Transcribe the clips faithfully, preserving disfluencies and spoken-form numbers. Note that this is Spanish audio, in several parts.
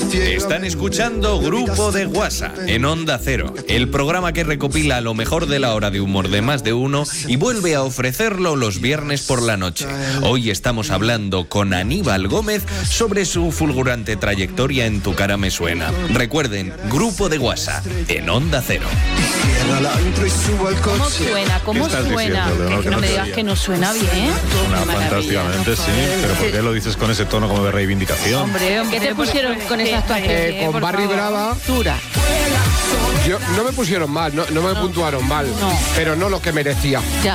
Están escuchando Grupo de WhatsApp en Onda Cero, el programa que recopila lo mejor de la hora de humor de más de uno y vuelve a ofrecerlo los viernes por la noche. Hoy estamos hablando con Aníbal Gómez sobre su fulgurante trayectoria en Tu cara me suena. Recuerden, Grupo de WhatsApp en Onda Cero. ¿Cómo suena? ¿Cómo suena? Diciendo, Es que no me digas que no suena bien. Suena fantásticamente, sí. Pero ¿por qué lo dices con ese tono como de reivindicación? Hombre, ¿qué te pusieron con esa actuación? Eh, con Barry Brava. Yo, no me pusieron mal, no, no me no. puntuaron mal, no. pero no lo que merecía. Ya.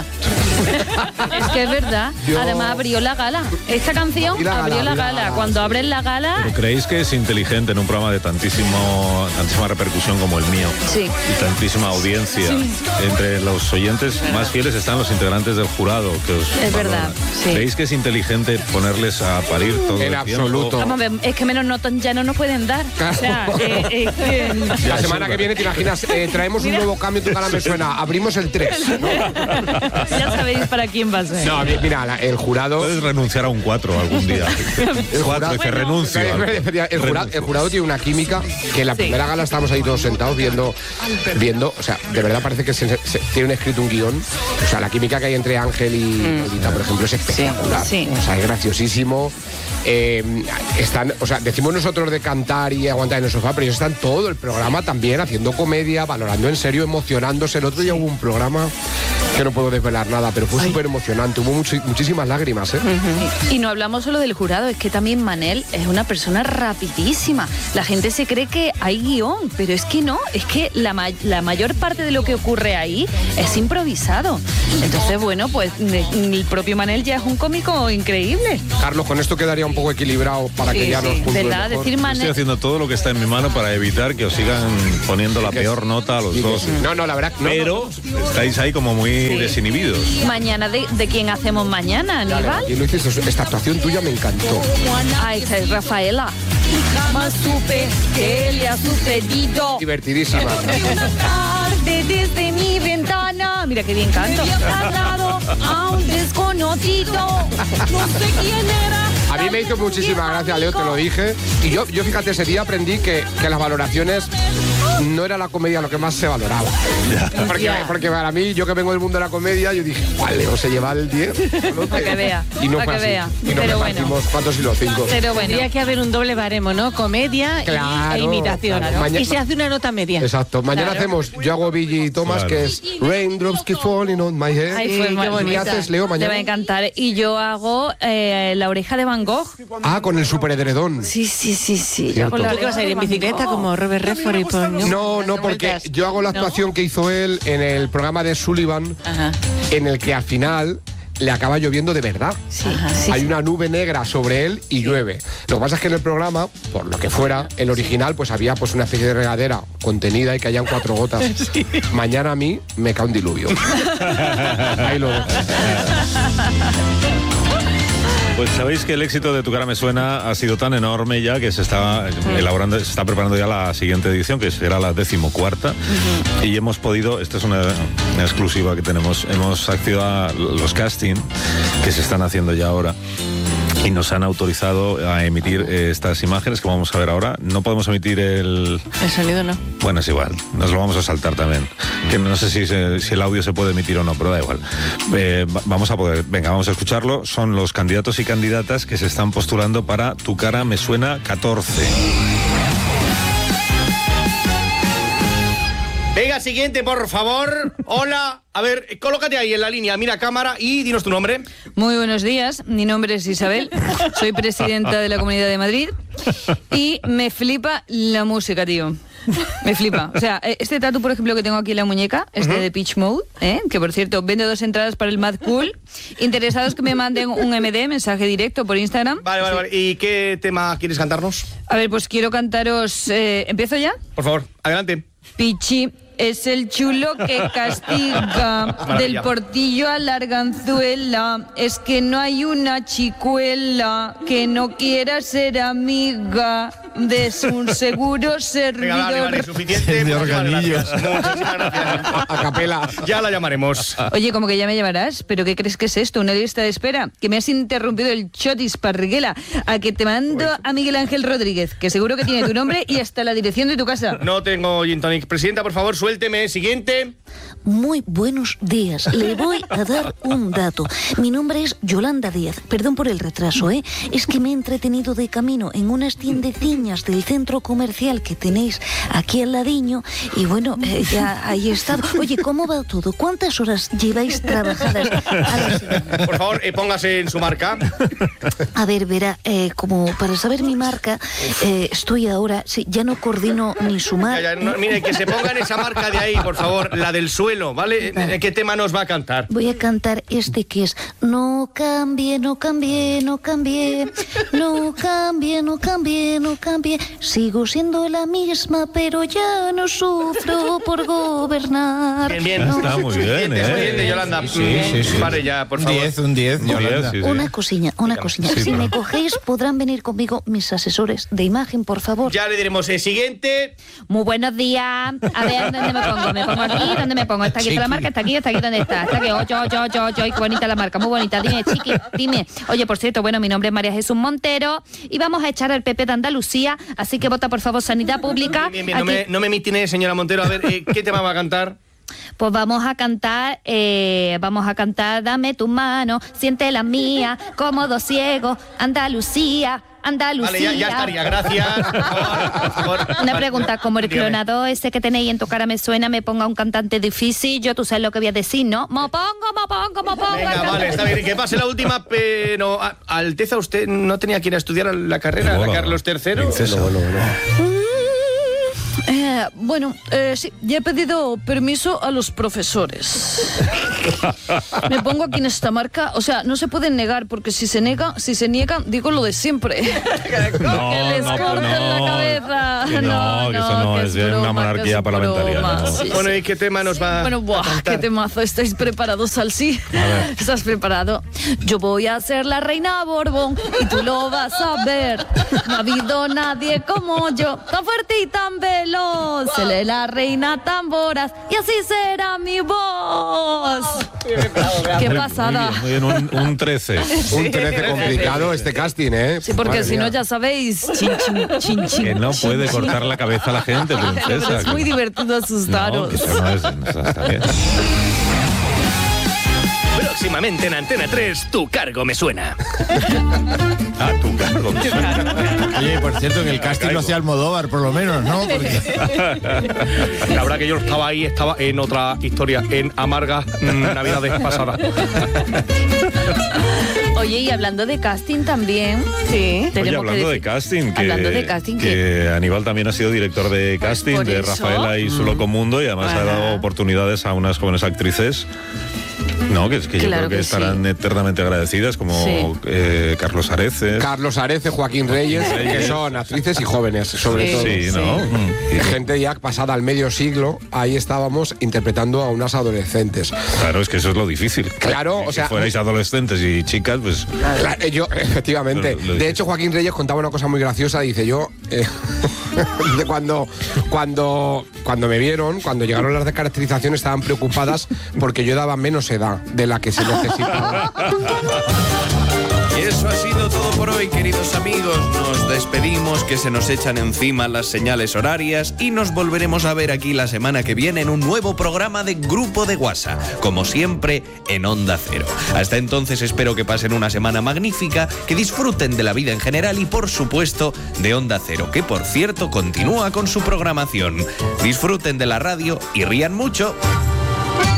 Es que es verdad. Yo... Además abrió la gala. Esta canción la abrió gala, la gala. Cuando abren la gala... ¿Pero creéis que es inteligente en un programa de tantísimo, tantísima repercusión como el mío? Sí. Y tantísima audiencia. Sí. Entre los oyentes más fieles están los integrantes del jurado. Que os es valoran. verdad, sí. ¿Creéis que es inteligente ponerles a parir todo en el absoluto. tiempo? Vamos a ver, es que menos notas ya no nos pueden dar. O sea, eh, eh, eh, la semana que viene, te imaginas, eh, traemos Mira. un nuevo cambio en Tu cara me suena. Abrimos el tres. ¿no? Ya sabéis para quién va a ser. No, mira, la, el jurado... Puedes renunciar a un cuatro algún día. El cuatro, jurado, que bueno, renuncio. El jurado, el jurado tiene una química que en la sí. primera gala estábamos ahí todos sentados viendo, viendo, o sea, de verdad parece que se, se, tienen escrito un guión. O sea, la química que hay entre Ángel y mm. Edita, por ejemplo, es espectacular. Sí, sí. O sea, es graciosísimo. Eh, están, o sea, decimos nosotros de cantar y aguantar en el sofá, pero ellos están todo el programa también haciendo comedia, valorando en serio, emocionándose. El otro día hubo un programa que no puedo desvelar nada, pero fue súper emocionante, hubo much, muchísimas lágrimas, ¿eh? Uh-huh. Y no hablamos solo del jurado, es que también Manel es una persona rapidísima. La gente se cree que hay guión, pero es que no, es que la, ma- la mayor parte de lo que ocurre ahí es improvisado. Entonces, bueno, pues el propio Manel ya es un cómico increíble. Carlos, con esto quedaría un poco equilibrado para sí, que ya sí. nos puntúe ¿Verdad? mejor. Decir Manel... Estoy haciendo todo lo que está en mi mano para evitar que os sigan poniendo la peor nota a los dos. No, no, la verdad no, pero no. estáis ahí como muy sí. desinhibidos. Mañana, ¿de, de quién hacemos mañana, Aníbal? Y lo hiciste, esta actuación tuya me encantó. Ah, esta es Rafaela. Jamás supe que le ha sucedido. Divertidísima. Una tarde desde mi ventana. Mira qué bien canto. A un desconocido. No sé quién era. A mí me hizo muchísima gracia, Leo, te lo dije. Y yo, yo fíjate, ese día aprendí que, que las valoraciones no era la comedia lo que más se valoraba. Porque, porque para mí, yo que vengo del mundo de la comedia, yo dije, ¿cuál Leo se lleva el diez? Para que vea. Y no para fue que así. vea. Y no Pero repartimos bueno. cuántos y los cinco. Pero bueno. Tendría que haber un doble baremo, ¿no? Comedia claro, y, e imitación. Claro. Maña- y se hace una nota media. Exacto. Mañana Claro. hacemos, yo hago Billy y Thomas, Claro. que es Raindrops Keep Falling on My Head. Ay, fue ¿Y muy qué bonita. haces, Leo, Te va a mañana? encantar. Y yo hago eh, La oreja de Van Gogh. Ah, con el superedredón. Sí, sí, sí, sí. Cierto. Yo hago la ¿Tú qué vas a ir en bicicleta como Robert Redford y por No, no, porque yo hago la actuación que hizo él en el programa de Sullivan, Ajá. en el que al final le acaba lloviendo de verdad. Sí, sí, Hay sí. una nube negra sobre él y llueve. Lo que pasa es que en el programa, por lo que fuera, el original, pues había pues una especie de regadera contenida y que hayan cuatro gotas. Sí. Mañana a mí me cae un diluvio. Ahí lo dejo. Pues sabéis que el éxito de Tu cara me suena ha sido tan enorme ya que se está elaborando, se está preparando ya la siguiente edición, que será la decimocuarta. Uh-huh. Y hemos podido, esta es una, una exclusiva que tenemos, hemos accedido a los castings que se están haciendo ya ahora. Y nos han autorizado a emitir eh, estas imágenes que vamos a ver ahora. No podemos emitir el... El sonido no. Bueno, es igual. Nos lo vamos a saltar también. Que no sé si, se, si el audio se puede emitir o no, pero da igual. Eh, vamos a poder... Venga, vamos a escucharlo. Son los candidatos y candidatas que se están postulando para Tu cara me suena catorce. Venga, siguiente, por favor. Hola. A ver, colócate ahí en la línea, mira cámara y dinos tu nombre. Muy buenos días, mi nombre es Isabel, soy presidenta de la Comunidad de Madrid y me flipa la música, tío. Me flipa. O sea, este tatu, por ejemplo, que tengo aquí en la muñeca, este uh-huh. de Pitch Mode, ¿eh? Que por cierto, vende dos entradas para el Mad Cool. Interesados que me manden un M D, mensaje directo por Instagram. Vale, vale, sí. vale. ¿Y qué tema quieres cantarnos? A ver, pues quiero cantaros... Eh, ¿Empiezo ya? Por favor, adelante. Pichi es el chulo que castiga, del Portillo a la Arganzuela, es que no hay una chicuela que no quiera ser amiga de un seguro servidor. Venga, vale, vale, suficiente. De Muchísimas organillos. gracias. Muchísimas gracias. A capela. Ya la llamaremos. Oye, como que ya me llevarás, ¿pero qué crees que es esto? ¿Una lista de espera? Que me has interrumpido el chotis, Parriguela. A que te mando a Miguel Ángel Rodríguez, que seguro que tiene tu nombre y hasta la dirección de tu casa. No tengo gin tonic. Presidenta, por favor, suélteme. Siguiente. Muy buenos días. Le voy a dar un dato. Mi nombre es Yolanda Díaz. Perdón por el retraso, ¿eh? Es que me he entretenido de camino en unas tiendeciñas del centro comercial que tenéis aquí al ladiño y bueno, eh, ya ahí he estado. Oye, ¿cómo va todo? ¿Cuántas horas lleváis trabajadas a la semana? Por favor, eh, póngase en su marca. A ver, verá, eh, como para saber mi marca, eh, estoy ahora, sí, ya no coordino ni sumar. Ya, ya, no, mire, que se ponga en esa marca de ahí, por favor, la del suelo, ¿vale? Vale. ¿Qué tema nos va a cantar? Voy a cantar este que es no cambie, no cambie, no cambie, no cambie, no cambie, no cambie. Sigo siendo la misma, pero ya no sufro por gobernar. Bien, bien. No. Está muy bien, Siguiente, ¿eh? siguiente, Yolanda. Sí, sí, sí. Pare ya, por Un favor. diez, un diez, Un diez, Yolanda. sí, sí. Una cosilla, una cosilla. Sí, si pero- me cogéis, podrán venir conmigo mis asesores de imagen, por favor. Ya le diremos el siguiente. Muy buenos días. A ver, ¿dónde me pongo? ¿Me pongo aquí? ¿Dónde me pongo? ¿Está aquí la marca? ¿Está aquí? ¿Está aquí? ¿Dónde está? Está aquí. Oye, oye, oye, oye, qué bonita la marca, muy bonita. Dime, chiqui, dime. Oye, por cierto, bueno, mi nombre es María Jesús Montero y vamos a echar al P P de Andalucía, así que vota, por favor, Sanidad Pública. Bien, bien, bien. No, Aquí- me, no me mitine, señora Montero. A ver, eh, ¿qué tema va a cantar? Pues vamos a cantar, eh, vamos a cantar, dame tu mano, siente la mía, cómodo ciego, Andalucía, Andalucía. Vale, ya, ya estaría. Gracias. Por favor, por favor. Una Vale. pregunta, como el Dígame. clonador ese que tenéis en tu cara me suena, me ponga un cantante difícil, yo tú sabes lo que voy a decir, ¿no? Me pongo, me pongo, me pongo. Venga, vale, está bien. Que pase la última, pero... a- Alteza, ¿usted no tenía que ir a estudiar la carrera, Hola, la Carlos tercero? princesa. Eh, bueno, eh, sí, ya he pedido permiso a los profesores. Me pongo aquí en esta marca, o sea, no se pueden negar, porque si se niega, si se niegan, digo lo de siempre. No, que les no, corten la no, cabeza. que no, que eso no, que es de una broma, monarquía que es parlamentaria, broma, no. sí, Bueno, sí. ¿y qué tema nos va Bueno, a buah, cantar? qué temazo. ¿Estáis preparados, Salsi? ¿Estás preparado? Yo voy a ser la reina Borbón y tú lo vas a ver. No ha habido nadie como yo, tan fuerte y tan veloz. Seré la reina tamboras y así será mi voz. Qué pasada. Muy bien, muy bien, un, un trece. Un trece complicado este casting, ¿eh? Sí, porque Madre si no, mía. ya sabéis. Chin, chin, chin, chin, Que no chin, puede chin. cortar la cabeza a la gente, Pero princesa. es muy divertido No, asustaros. que eso no es, no está bien. Próximamente en Antena tres, tu cargo me suena. Ah, tu cargo. Oye, por cierto, en el casting lo hacía Almodóvar, por lo menos, ¿no? Porque... La verdad que yo estaba ahí, estaba en otra historia, en amargas mm, navidades pasadas. Oye, y hablando de casting también. Sí. Oye, tenemos hablando que de decir- casting, que, Hablando de casting, que que- Aníbal también ha sido director de casting por de eso. Rafaela y su Loco Mundo y además ha dado oportunidades a unas jóvenes actrices. No, que, es que yo Claro creo que, que estarán sí. eternamente agradecidas, como Sí. eh, Carlos Areces. Carlos Arece, Joaquín Reyes, que son actrices y jóvenes, sobre Sí. todo. Sí, ¿no? Mm. Y gente ya pasada al medio siglo, ahí estábamos interpretando a unas adolescentes. Claro, es que eso es lo difícil. Claro, Que o sea- fuerais adolescentes y chicas, pues... Claro, eh, yo, efectivamente. Lo- lo De dices. hecho, Joaquín Reyes contaba una cosa muy graciosa. Dice yo, eh, de cuando, cuando, cuando me vieron, cuando llegaron las descaracterizaciones, estaban preocupadas porque yo daba menos edad de la que se necesitaba. Y eso ha sido todo por hoy, queridos amigos. Nos despedimos, que se nos echan encima las señales horarias y nos volveremos a ver aquí la semana que viene en un nuevo programa de Grupo de WhatsApp, como siempre en Onda Cero. Hasta entonces espero que pasen una semana magnífica, que disfruten de la vida en general y por supuesto de Onda Cero, que por cierto continúa con su programación. Disfruten de la radio y rían mucho.